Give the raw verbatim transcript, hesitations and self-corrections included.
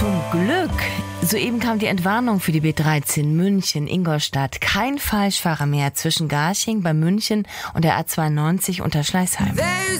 Zum Glück. Soeben kam die Entwarnung für die B dreizehn München-Ingolstadt. Kein Falschfahrer mehr zwischen Garching bei München und der A zweiundneunzig unter Schleißheim.